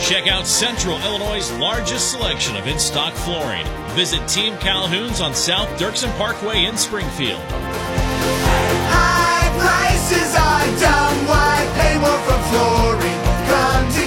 Check out Central Illinois' largest selection of in-stock flooring. Visit Team Calhoun's on South Dirksen Parkway in Springfield. High prices are dumb. Why pay more for flooring? Come to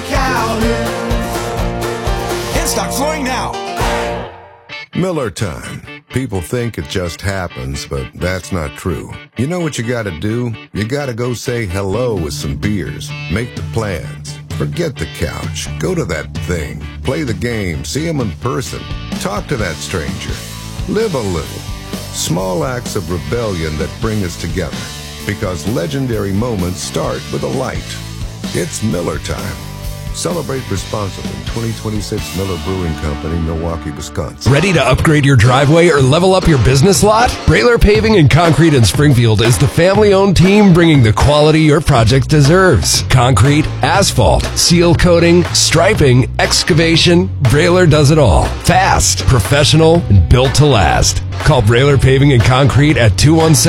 Calhoun's. In-stock flooring now. Miller time. People think it just happens, but that's not true. You know what you gotta do? You gotta go say hello with some beers. Make the plans. Forget the couch. Go to that thing. Play the game. See him in person. Talk to that stranger. Live a little. Small acts of rebellion that bring us together. Because legendary moments start with a light. It's Miller time. Celebrate responsibly. 2026 Miller Brewing Company, Milwaukee, Wisconsin. Ready to upgrade your driveway or level up your business lot? Brailer Paving and Concrete in Springfield is the family-owned team bringing the quality your project deserves. Concrete, asphalt, seal coating, striping, excavation. Brailer does it all. Fast, professional, and built to last. Call Brailer Paving and Concrete at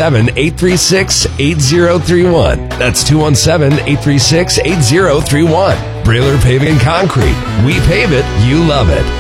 217-836-8031. That's 217-836-8031. Brailer Paving and Concrete. We pave it, you love it.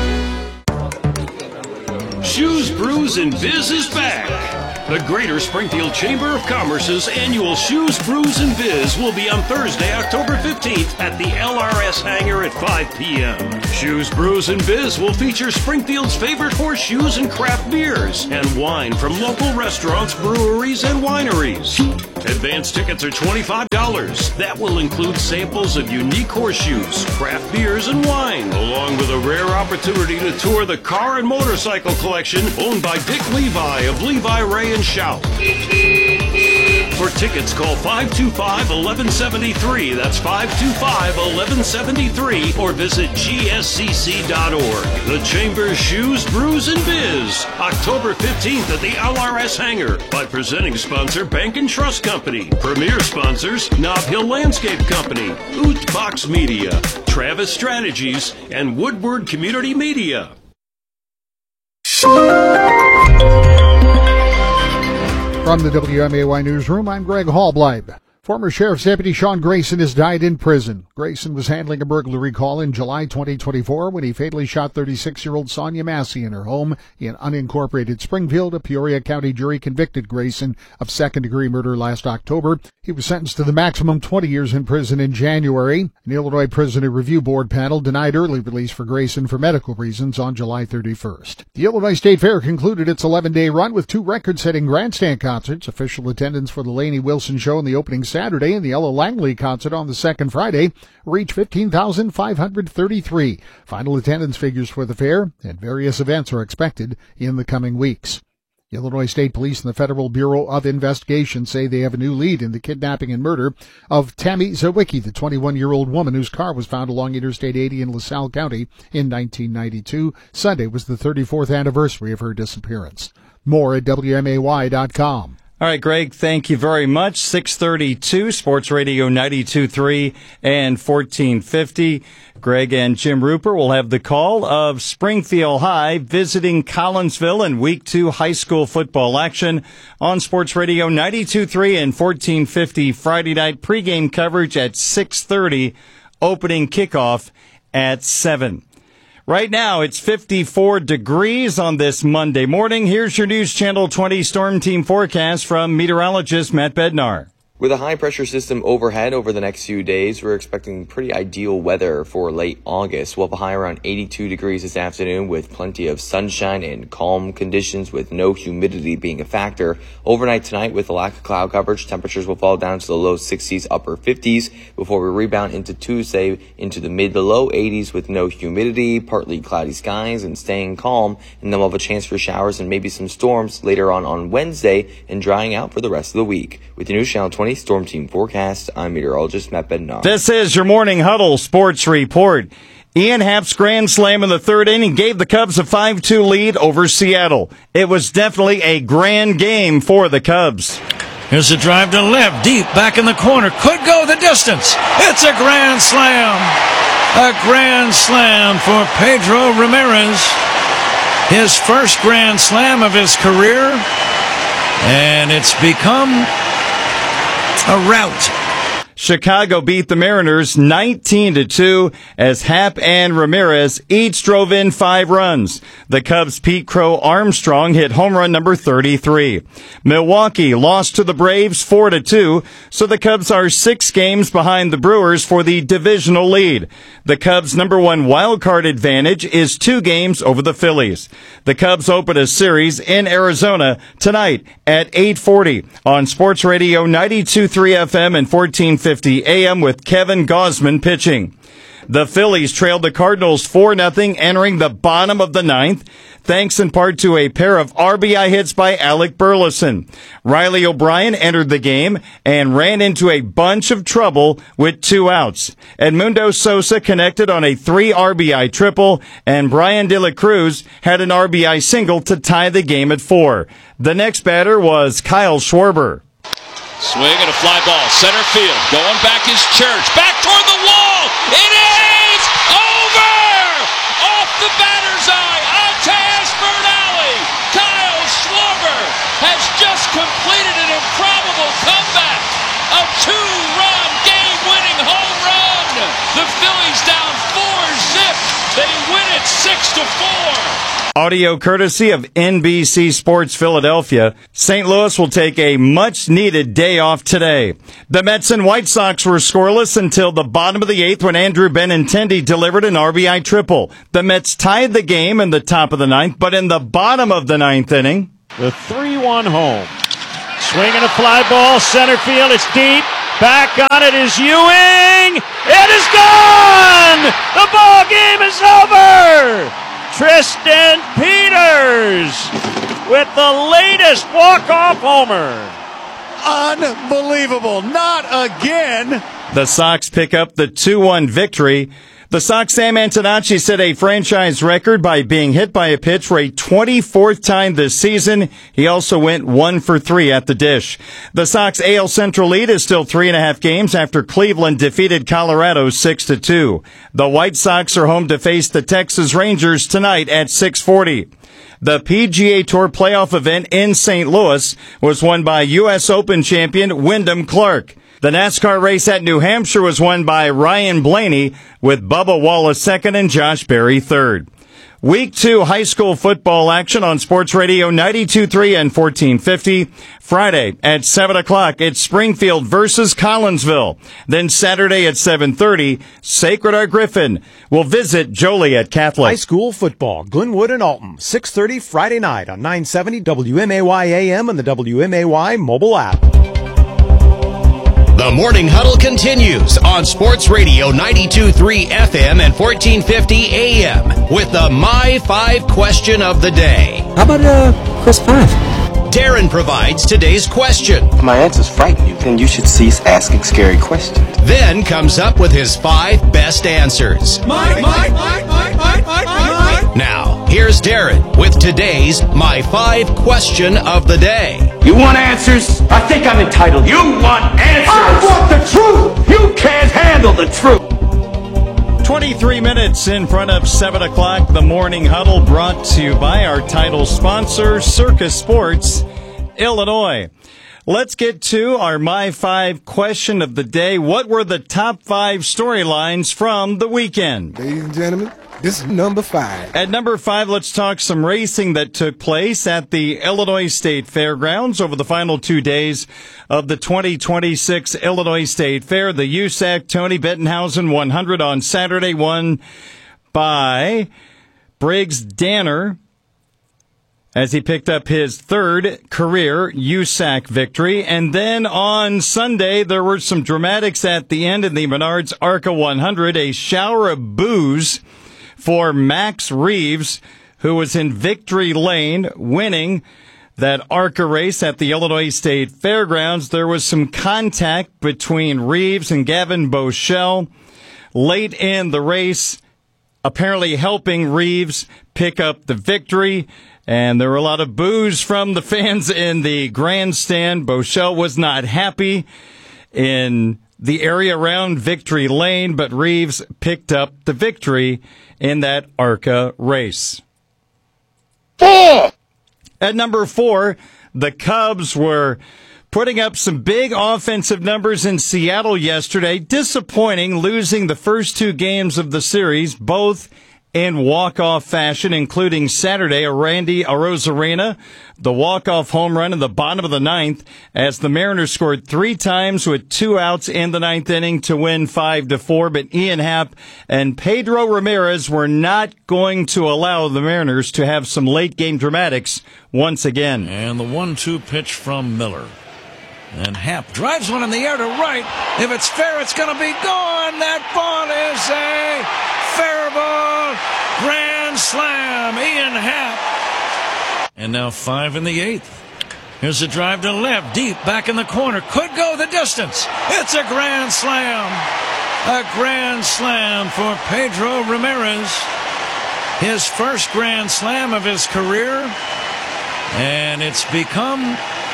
Shoes, Brews, and Biz is back. The Greater Springfield Chamber of Commerce's annual Shoes, Brews, and Biz will be on Thursday, October 15th at the LRS Hangar at 5 p.m. Shoes, Brews, and Biz will feature Springfield's favorite horseshoes and craft beers and wine from local restaurants, breweries, and wineries. Advance tickets are $25. That will include samples of unique horseshoes, craft beers, and wine, along with a rare opportunity to tour the car and motorcycle collection owned by Dick Levi of Levi Ray and Shout. For tickets, call 525-1173. That's 525-1173, or visit gscc.org. The Chamber's Shoes, Brews, and Biz, October 15th at the LRS Hangar, by presenting sponsor Bank and Trust Company, premier sponsors Nob Hill Landscape Company, Oot Box Media, Travis Strategies, and Woodward Community Media. From the WMAY Newsroom, I'm Greg Hallbleib. Former Sheriff's Deputy Sean Grayson has died in prison. Grayson was handling a burglary call in July 2024 when he fatally shot 36-year-old Sonia Massey in her home in unincorporated Springfield. A Peoria County jury convicted Grayson of second-degree murder last October. He was sentenced to the maximum 20 years in prison in January. An Illinois Prisoner Review Board panel denied early release for Grayson for medical reasons on July 31st. The Illinois State Fair concluded its 11-day run with two record-setting grandstand concerts. Official attendance for the Lainey Wilson Show in the opening Saturday and the Ella Langley concert on the second Friday reached 15,533. Final attendance figures for the fair and various events are expected in the coming weeks. The Illinois State Police and the Federal Bureau of Investigation say they have a new lead in the kidnapping and murder of Tammy Zawicki, the 21-year-old woman whose car was found along Interstate 80 in LaSalle County in 1992. Sunday was the 34th anniversary of her disappearance. More at WMAY.com. All right, Greg, thank you very much. 632, Sports Radio 92.3 and 1450. Greg and Jim Rupert will have the call of Springfield High visiting Collinsville in Week 2 high school football action on Sports Radio 92.3 and 1450 Friday night pregame coverage at 6:30, opening kickoff at 7. Right now, it's 54 degrees on this Monday morning. Here's your News Channel 20 Storm Team forecast from meteorologist Matt Bednar. With a high-pressure system overhead over the next few days, we're expecting pretty ideal weather for late August. We'll have a high around 82 degrees this afternoon with plenty of sunshine and calm conditions with no humidity being a factor. Overnight tonight, with a lack of cloud coverage, temperatures will fall down to the low 60s, upper 50s before we rebound into Tuesday into the mid to low 80s with no humidity, partly cloudy skies, and staying calm. And then we'll have a chance for showers and maybe some storms later on Wednesday and drying out for the rest of the week. With the News Channel 20 Storm Team forecast, I'm meteorologist Matt Bednar. This is your Morning Huddle Sports Report. Ian Happ's grand slam in the third inning gave the Cubs a 5-2 lead over Seattle. It was definitely a grand game for the Cubs. Here's a drive to left, deep, back in the corner. Could go the distance. It's a grand slam. A grand slam for Pedro Ramirez. His first grand slam of his career. And it's become a rout. Chicago beat the Mariners 19-2 as Happ and Ramirez each drove in 5 runs. The Cubs' Pete Crow Armstrong hit home run number 33. Milwaukee lost to the Braves 4-2, so the Cubs are 6 games behind the Brewers for the divisional lead. The Cubs' number 1 wild card advantage is 2 games over the Phillies. The Cubs open a series in Arizona tonight at 8:40 on Sports Radio 92.3 FM and 1450 AM with Kevin Gausman pitching. The Phillies trailed the Cardinals 4-0 entering the bottom of the 9th, thanks in part to a pair of RBI hits by Alec Burleson. Riley O'Brien entered the game and ran into a bunch of trouble with 2 outs. Edmundo Sosa connected on a 3 RBI triple, and Brian De La Cruz had an RBI single to tie the game at 4. The next batter was Kyle Schwarber. Swing and a fly ball, center field, going back is Church, back toward the wall, it is over! Off the batter's eye, onto Ashburn Alley, Kyle Schwarber has just completed an improbable comeback, a 2-run game-winning home run! The Phillies down 4-zip, they win it 6-4! Audio courtesy of NBC Sports Philadelphia. St. Louis will take a much-needed day off today. The Mets and White Sox were scoreless until the bottom of the 8th when Andrew Benintendi delivered an RBI triple. The Mets tied the game in the top of the 9th, but in the bottom of the 9th inning, the 3-1 home. Swing and a fly ball, center field, it's deep. Back on it is Ewing. It is gone! The ball game is over! Tristan Peters with the latest walk-off homer. Unbelievable. Not again. The Sox pick up the 2-1 victory. The Sox Sam Antonacci set a franchise record by being hit by a pitch for a 24th time this season. He also went 1 for 3 at the dish. The Sox AL Central lead is still 3.5 games after Cleveland defeated Colorado 6-2. The White Sox are home to face the Texas Rangers tonight at 6:40. The PGA Tour playoff event in St. Louis was won by U.S. Open champion Wyndham Clark. The NASCAR race at New Hampshire was won by Ryan Blaney, with Bubba Wallace second and Josh Berry third. Week 2 high school football action on Sports Radio 92.3 and 1450. Friday at 7 o'clock, it's Springfield versus Collinsville. Then Saturday at 7:30, Sacred Heart Griffin will visit Joliet Catholic. High school football, Glenwood and Alton, 6:30 Friday night on 970 WMAY AM and the WMAY mobile app. The Morning Huddle continues on Sports Radio 92.3 FM and 1450 AM with the My 5 question of the day. How about Chris 5? Darren provides today's question. My answers frighten you, then you should cease asking scary questions. Then comes up with his 5 best answers. Now, here's Darren with today's My 5 question of the day. You want answers? I think I'm entitled. You want answers? I want the truth! You can't handle the truth! 23 minutes in front of 7 o'clock, the Morning Huddle brought to you by our title sponsor, Circus Sports, Illinois. Let's get to our My 5 question of the day. What were the top 5 storylines from the weekend? Ladies and gentlemen, this is number 5. At number 5, let's talk some racing that took place at the Illinois State Fairgrounds over the final 2 days of the 2026 Illinois State Fair. The USAC Tony Bettenhausen 100 on Saturday, won by Briggs Danner, as he picked up his 3rd career USAC victory. And then on Sunday, there were some dramatics at the end in the Menards ARCA 100, a shower of boos for Max Reeves, who was in victory lane, winning that ARCA race at the Illinois State Fairgrounds. There was some contact between Reeves and Gavin Boschel late in the race, apparently helping Reeves pick up the victory. And there were a lot of boos from the fans in the grandstand. Boschel was not happy in the area around Victory Lane, but Reeves picked up the victory in that ARCA race. 4! At number 4, the Cubs were putting up some big offensive numbers in Seattle yesterday. Disappointing, losing the first two games of the series, both in walk-off fashion, including Saturday, a Randy Arozarena, the walk-off home run in the bottom of the ninth, as the Mariners scored 3 times with 2 outs in the ninth inning to win 5-4. But Ian Happ and Pedro Ramirez were not going to allow the Mariners to have some late-game dramatics once again. And the 1-2 pitch from Miller. And Happ drives one in the air to right. If it's fair, it's going to be gone. That ball is a fair ball. Grand slam. Ian Happ. And now 5 in the 8th. Here's a drive to left, deep, back in the corner. Could go the distance. It's a grand slam. A grand slam for Pedro Ramirez. His first grand slam of his career. And it's become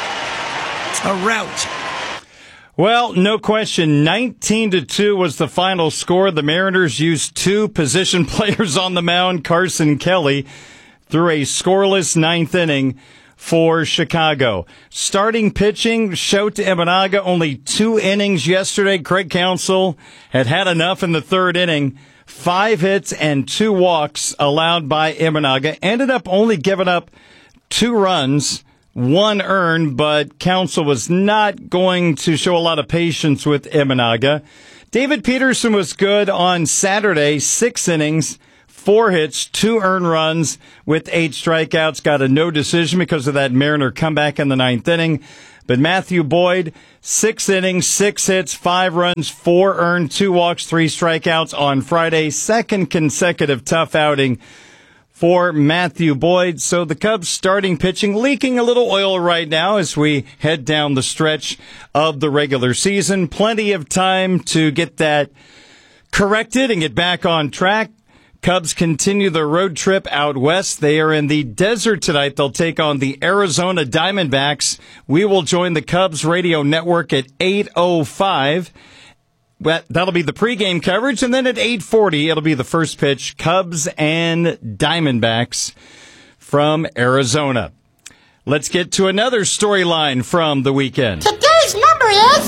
a rout. Well, no question, 19-2 was the final score. The Mariners used 2 position players on the mound. Carson Kelly threw a scoreless ninth inning for Chicago. Starting pitching, Shota Imanaga, only 2 innings yesterday. Craig Counsell had enough in the third inning. 5 hits and 2 walks allowed by Imanaga. Ended up only giving up 2 runs. 1 earned, but Counsell was not going to show a lot of patience with Imanaga. David Peterson was good on Saturday, 6 innings, 4 hits, 2 earned runs with 8 strikeouts. Got a no decision because of that Mariner comeback in the ninth inning. But Matthew Boyd, 6 innings, 6 hits, 5 runs, 4 earned, 2 walks, 3 strikeouts on Friday. Second consecutive tough outing for Matthew Boyd. So the Cubs starting pitching leaking a little oil right now as we head down the stretch of the regular season. Plenty of time to get that corrected and get back on track. Cubs continue their road trip out west. They are in the desert tonight. They'll take on the Arizona Diamondbacks. We will join the Cubs radio network at 8:05. That'll be the pregame coverage, and then at 8:40, it'll be the first pitch, Cubs and Diamondbacks from Arizona. Let's get to another storyline from the weekend. Today's number is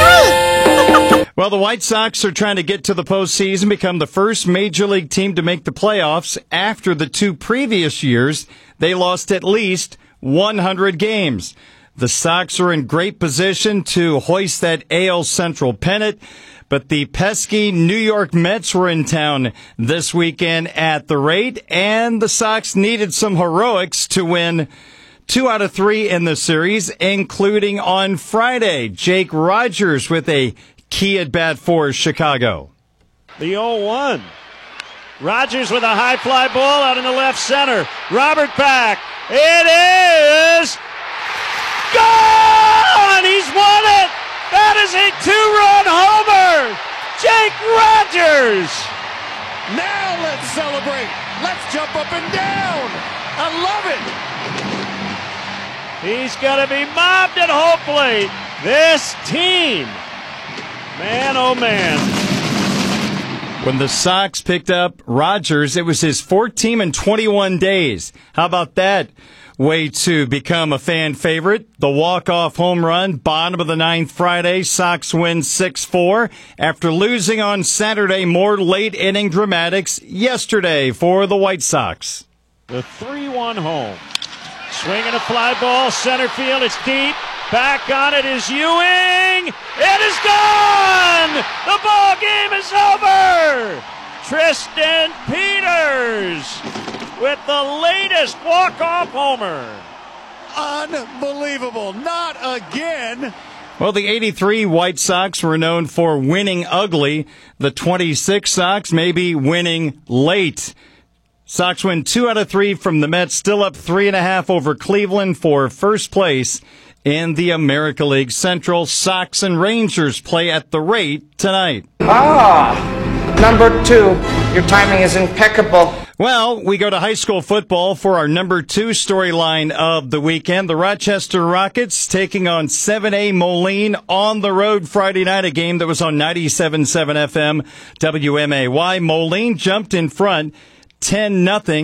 3. Well, the White Sox are trying to get to the postseason, become the first Major League team to make the playoffs. After the 2 previous years, they lost at least 100 games. The Sox are in great position to hoist that AL Central pennant, but the pesky New York Mets were in town this weekend at the rate, and the Sox needed some heroics to win 2 out of 3 in the series, including on Friday. Jake Rogers with a key at bat for Chicago. The 0-1. Rogers with a high fly ball out in the left center. Robert back. It is gone! He's won it! That is a 2-run homer! Jake Rogers! Now let's celebrate. Let's jump up and down. I love it. He's going to be mobbed at home plate. This team, man, oh man. When the Sox picked up Rogers, it was his 4th team in 21 days. How about that way to become a fan favorite? The walk-off home run, bottom of the ninth Friday. Sox win 6-4. After losing on Saturday, more late-inning dramatics yesterday for the White Sox. The 3-1 home. Swinging a fly ball, center field, it's deep. Back on it is Ewing. It is gone! The ball game is over! Tristan Peters with the latest walk-off homer. Unbelievable. Not again. Well, the 83 White Sox were known for winning ugly. The 26 Sox maybe winning late. Sox win 2 out of 3 from the Mets, still up 3.5 over Cleveland for first place in the America League Central. Sox and Rangers play at the rate tonight. Number 2. Your timing is impeccable. Well, we go to high school football for our number 2 storyline of the weekend. The Rochester Rockets taking on 7A Moline on the road Friday night, a game that was on 97.7 FM WMAY. Moline jumped in front 10-0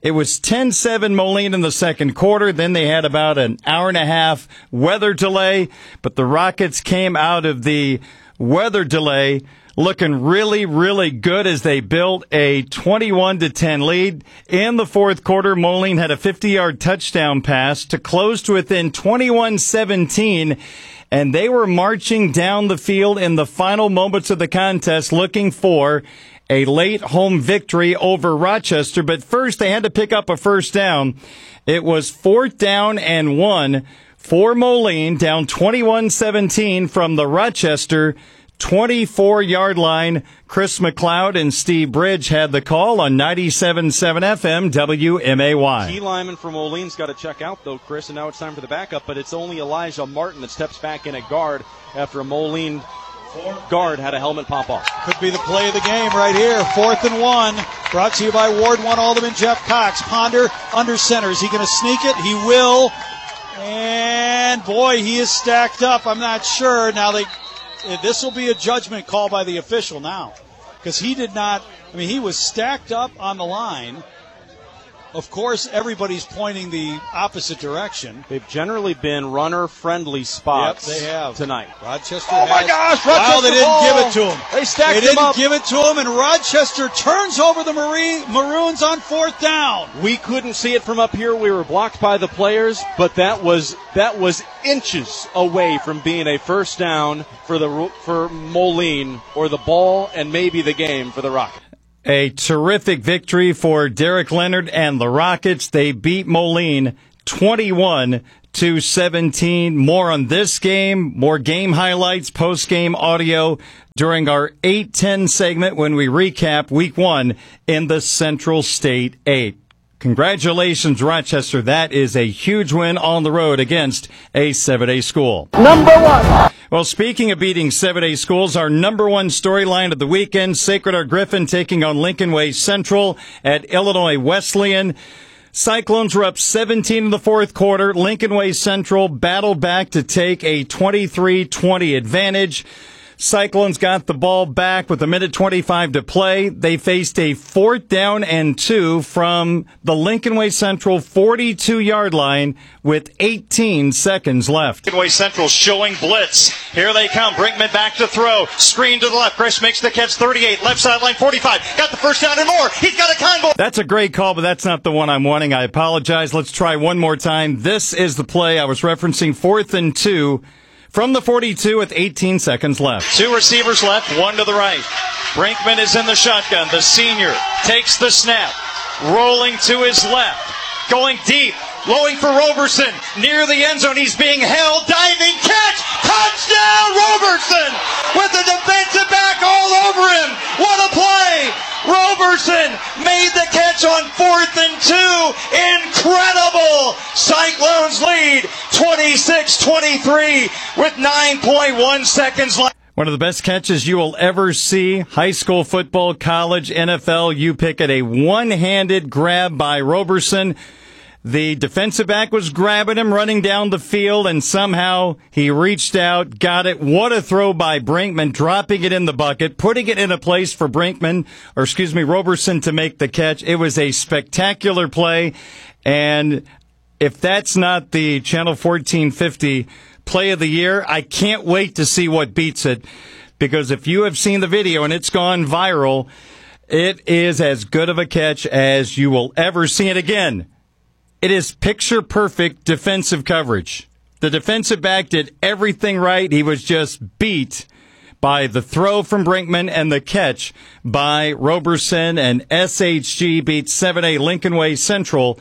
It was 10-7 Moline in the second quarter. Then they had about an hour and a half weather delay, but the Rockets came out of the weather delay looking really, really good as they built a 21-10 lead. In the fourth quarter, Moline had a 50-yard touchdown pass to close to within 21-17, and they were marching down the field in the final moments of the contest looking for a late home victory over Rochester. But first, they had to pick up a first down. It was 4th down and 1 for Moline, down 21-17 from the Rochester 24-yard line. Chris McLeod and Steve Bridge had the call on 97.7 FM WMAY. Key lineman from Moline's got to check out, though, Chris, and now it's time for the backup, but it's only Elijah Martin that steps back in at guard after a Moline guard had a helmet pop off. Could be the play of the game right here. 4th and 1. Brought to you by Ward 1 Alderman Jeff Cox. Ponder under center. Is he going to sneak it? He will. And, boy, he is stacked up. I'm not sure. Now, this will be a judgment call by the official now. Because he did not, he was stacked up on the line. Of course, everybody's pointing the opposite direction. They've generally been runner-friendly spots. Yep, they have. Tonight. Rochester my gosh, Rochester wow, they didn't ball. Give it to him. They stacked They didn't him up. give it to him, and Rochester turns over the Maroons on 4th down. We couldn't see it from up here. We were blocked by the players, but that was inches away from being a first down for Moline, or the ball and maybe the game for the Rockets. A terrific victory for Derek Leonard and the Rockets. They beat Moline 21-17. More on this game, more game highlights, post-game audio during our 8-10 segment when we recap Week 1 in the Central State 8. Congratulations, Rochester. That is a huge win on the road against a 7A school. Number 1. Well, speaking of beating 7A schools, our number one storyline of the weekend, Sacred Heart Griffin taking on Lincoln Way Central at Illinois Wesleyan. Cyclones were up 17 in the fourth quarter. Lincoln Way Central battled back to take a 23-20 advantage. Cyclones got the ball back with 1:25 to play. They faced a 4th down and 2 from the Lincoln Way Central 42-yard line with 18 seconds left. Lincoln Way Central showing blitz. Here they come. Brinkman back to throw. Screen to the left. Chris makes the catch. 38. Left sideline 45. Got the first down and more. He's got a combo. That's a great call, but that's not the one I'm wanting. I apologize. Let's try one more time. This is the play I was referencing. 4th and 2. From the 42 with 18 seconds left. 2 receivers left, 1 to the right. Brinkman is in the shotgun. The senior takes the snap. Rolling to his left. Going deep. Lowing for Roberson. Near the end zone. He's being held. Diving catch. Touchdown Roberson with the defensive back all over him. What a play. Roberson made the catch on 4th and 2. Incredible. Cyclones lead 26-23 with 9.1 seconds left. One of the best catches you will ever see. High school football, college, NFL. You pick it. A one-handed grab by Roberson. The defensive back was grabbing him, running down the field, and somehow he reached out, got it. What a throw by Brinkman, dropping it in the bucket, putting it in a place for Roberson to make the catch. It was a spectacular play, and if that's not the Channel 1450 play of the year, I can't wait to see what beats it, because if you have seen the video and it's gone viral, it is as good of a catch as you will ever see it again. It is picture-perfect defensive coverage. The defensive back did everything right. He was just beat by the throw from Brinkman and the catch by Roberson, and SHG beats 7A Lincoln Way Central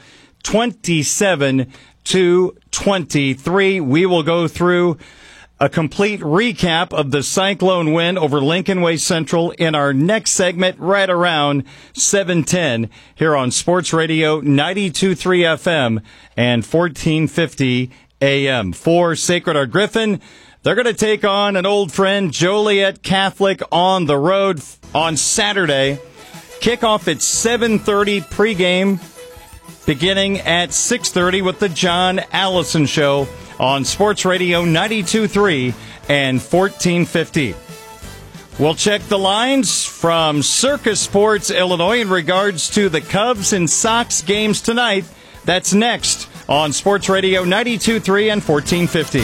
27-23. We will go through a complete recap of the Cyclone win over Lincoln Way Central in our next segment right around 7:10 here on Sports Radio 92.3 FM and 1450 AM. For Sacred Heart Griffin, they're going to take on an old friend, Joliet Catholic, on the road on Saturday. Kickoff at 7:30 pregame, beginning at 6:30 with the John Allison Show on Sports Radio 92.3 and 1450. We'll check the lines from Circus Sports Illinois in regards to the Cubs and Sox games tonight. That's next on Sports Radio 92.3 and 1450.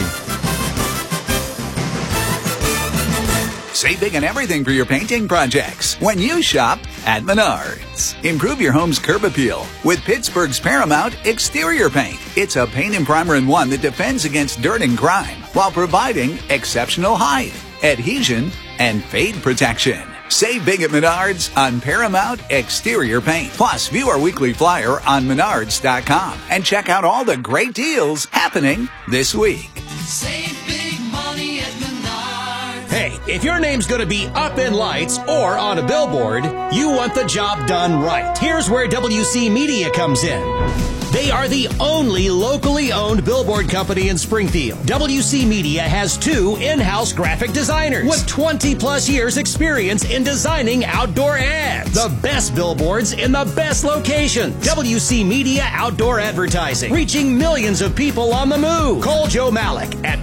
Save big on everything for your painting projects when you shop at Menards. Improve your home's curb appeal with Pittsburgh's Paramount Exterior Paint. It's a paint and primer in one that defends against dirt and grime while providing exceptional height, adhesion, and fade protection. Save big at Menards on Paramount Exterior Paint. Plus, view our weekly flyer on Menards.com and check out all the great deals happening this week. Save big money at Menards. Hey, if your name's going to be up in lights or on a billboard, you want the job done right. Here's where WC Media comes in. They are the only locally owned billboard company in Springfield. WC Media has 2 in-house graphic designers with 20-plus years experience in designing outdoor ads. The best billboards in the best locations. WC Media Outdoor Advertising, reaching millions of people on the move. Call Joe Malik at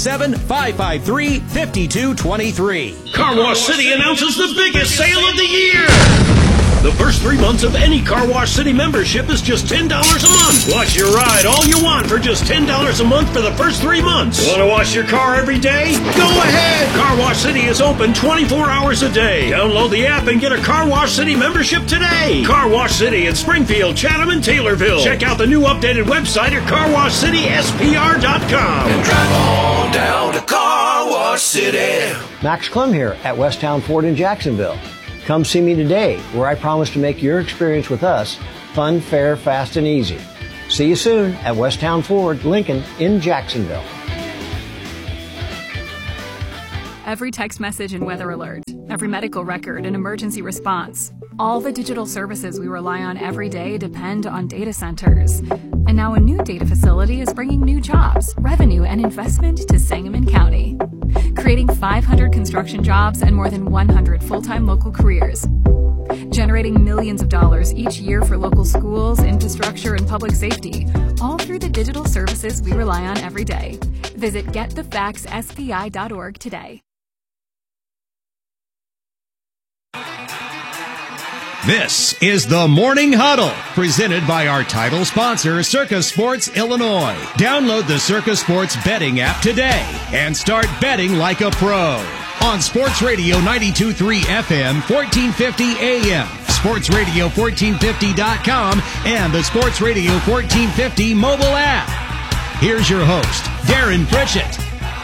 217-553-5223. Car Wash City announces the biggest sale of the year. The first 3 months of any Car Wash City membership is just $10 a month. Wash your ride all you want for just $10 a month for the first 3 months. Want to wash your car every day? Go ahead! Car Wash City is open 24 hours a day. Download the app and get a Car Wash City membership today. Car Wash City in Springfield, Chatham, and Taylorville. Check out the new updated website at carwashcityspr.com. And drive on down to Car Wash City. Max Clem here at Westtown Ford in Jacksonville. Come see me today, where I promise to make your experience with us fun, fair, fast, and easy. See you soon at Westtown Ford, Lincoln in Jacksonville. Every text message and weather alert, every medical record and emergency response, all the digital services we rely on every day depend on data centers. And now a new data facility is bringing new jobs, revenue, and investment to Sangamon County, creating 500 construction jobs and more than 100 full-time local careers, generating millions of dollars each year for local schools, infrastructure, and public safety, all through the digital services we rely on every day. Visit getthefaxspi.org today. This is the Morning Huddle, presented by our title sponsor, Circus Sports Illinois. Download the Circus Sports betting app today and start betting like a pro. On Sports Radio 92.3 FM, 1450 AM, sportsradio1450.com, and the Sports Radio 1450 mobile app. Here's your host, Darren Pritchett.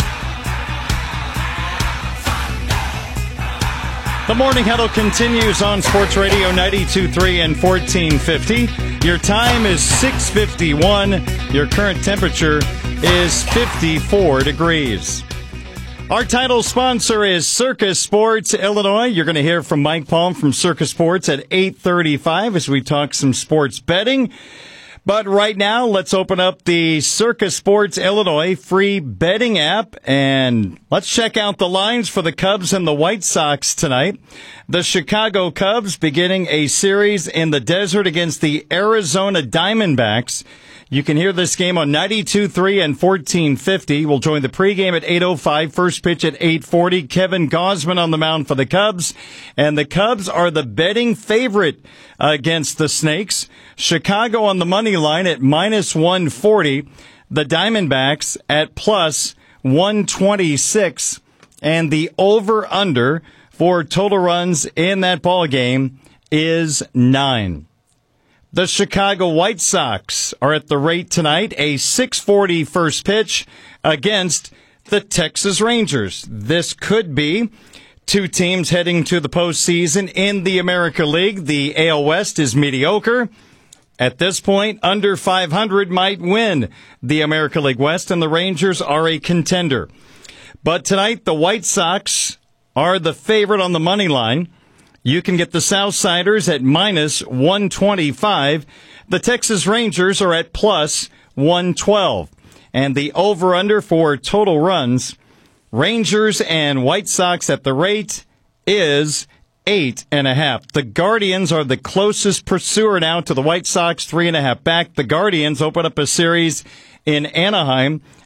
The Morning Huddle continues on Sports Radio 92.3 and 1450. Your time is 6:51. Your current temperature is 54 degrees. Our title sponsor is Circus Sports Illinois. You're going to hear from Mike Palm from Circus Sports at 8:35 as we talk some sports betting. But right now, let's open up the Circus Sports Illinois free betting app, and let's check out the lines for the Cubs and the White Sox tonight. The Chicago Cubs beginning a series in the desert against the Arizona Diamondbacks. You can hear this game on 92.3 and 1450. We'll join the pregame at 8:05, first pitch at 8:40. Kevin Gausman on the mound for the Cubs. And the Cubs are the betting favorite against the Snakes. Chicago on the money line at minus 140. The Diamondbacks at plus 126. And the over-under for total runs in that ball game is 9. The Chicago White Sox are at the rate tonight, a 6:40 first pitch against the Texas Rangers. This could be two teams heading to the postseason in the American League. The AL West is mediocre. At this point, under 500 might win the American League West, and the Rangers are a contender. But tonight, the White Sox are the favorite on the money line. You can get the Southsiders at minus 125. The Texas Rangers are at plus 112. And the over-under for total runs, Rangers and White Sox at the rate is 8.5. The Guardians are the closest pursuer now to the White Sox, 3.5 back. The Guardians open up a series in Anaheim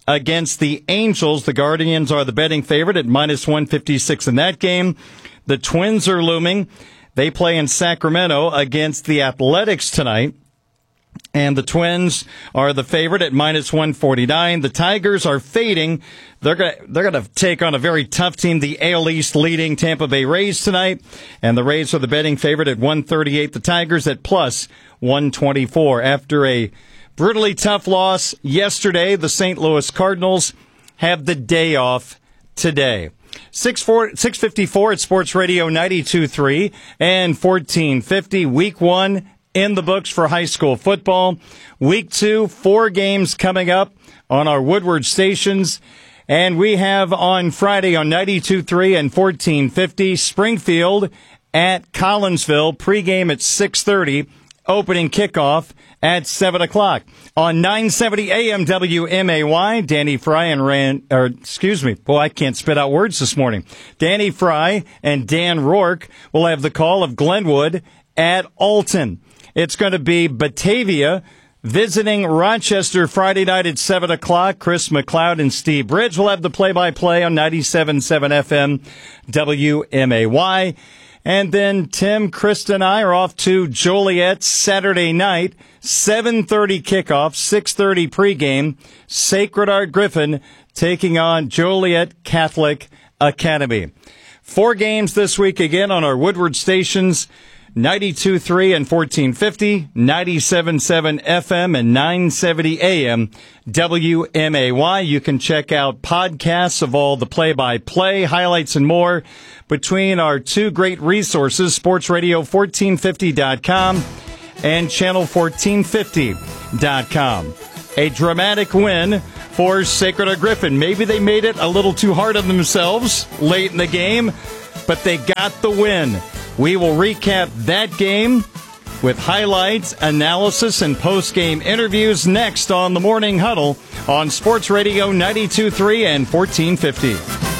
against the Angels. The Guardians are the betting favorite at minus 156 in that game. The Twins are looming. They play in Sacramento against the Athletics tonight. And the Twins are the favorite at minus 149. The Tigers are fading. They're going to take on a very tough team, the AL East leading Tampa Bay Rays tonight. And the Rays are the betting favorite at 138. The Tigers at plus 124. After a brutally tough loss yesterday, the St. Louis Cardinals have the day off today. 654 at Sports Radio 92.3 and 1450. Week 1 in the books for high school football. Week 2, 4 games coming up on our Woodward stations. And we have on Friday on 92.3 and 1450, Springfield at Collinsville. Pregame at 6:30. Opening kickoff at 7 o'clock. On 970 AM WMAY, Danny Fry I can't spit out words this morning. Danny Fry and Dan Rourke will have the call of Glenwood at Alton. It's going to be Batavia visiting Rochester Friday night at 7 o'clock. Chris McLeod and Steve Bridge will have the play-by-play on 97.7 FM WMAY. And then Tim, Krista, and I are off to Joliet Saturday night, 7:30 kickoff, 6:30 pregame. Sacred Heart Griffin taking on Joliet Catholic Academy. 4 games this week again on our Woodward stations. 92.3 and 1450, 97.7 FM and 970 AM WMAY. You can check out podcasts of all the play-by-play, highlights, and more between our 2 great resources, sportsradio1450.com and channel1450.com. A dramatic win for Sacred Heart Griffin. Maybe they made it a little too hard on themselves late in the game, but they got the win. We will recap that game with highlights, analysis, and post-game interviews next on the Morning Huddle on Sports Radio 92.3 and 1450.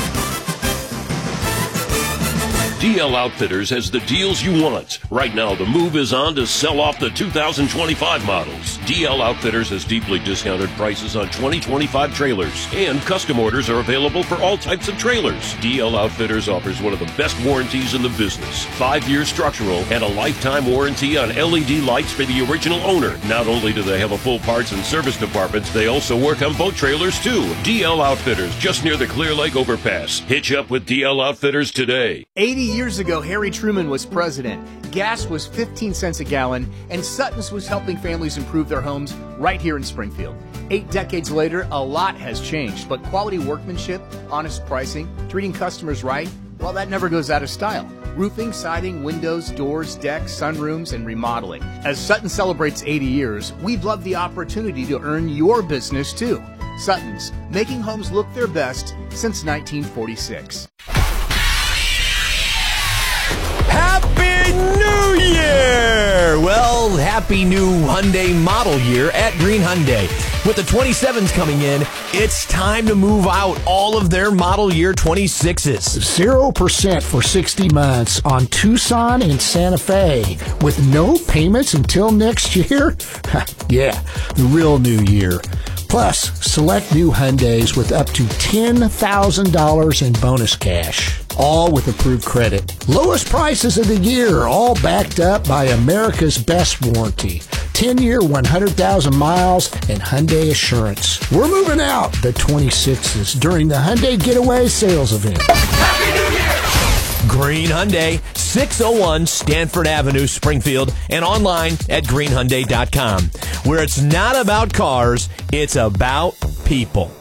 DL Outfitters has the deals you want. Right now, the move is on to sell off the 2025 models. DL Outfitters has deeply discounted prices on 2025 trailers, and custom orders are available for all types of trailers. DL Outfitters offers one of the best warranties in the business. 5-year structural and a lifetime warranty on LED lights for the original owner. Not only do they have a full parts and service department, they also work on boat trailers too. DL Outfitters, just near the Clear Lake overpass. Hitch up with DL Outfitters today. 80 years ago, Harry Truman was president. Gas was 15 cents a gallon, and Sutton's was helping families improve their homes right here in Springfield. 8 decades later, a lot has changed, but quality workmanship, honest pricing, treating customers right, well, that never goes out of style. Roofing, siding, windows, doors, decks, sunrooms, and remodeling. As Sutton celebrates 80 years, we'd love the opportunity to earn your business too. Sutton's, making homes look their best since 1946. Happy New Year! Well, happy new Hyundai model year at Green Hyundai. With the 27s coming in, it's time to move out all of their model year 26s. 0% for 60 months on Tucson and Santa Fe with no payments until next year? Yeah, the real new year. Plus, select new Hyundais with up to $10,000 in bonus cash. All with approved credit. Lowest prices of the year, all backed up by America's best warranty. 10-year, 100,000 miles, and Hyundai Assurance. We're moving out the 26s during the Hyundai Getaway Sales Event. Happy New Year! Green Hyundai, 601 Stanford Avenue, Springfield, and online at greenhyundai.com, where it's not about cars, it's about people.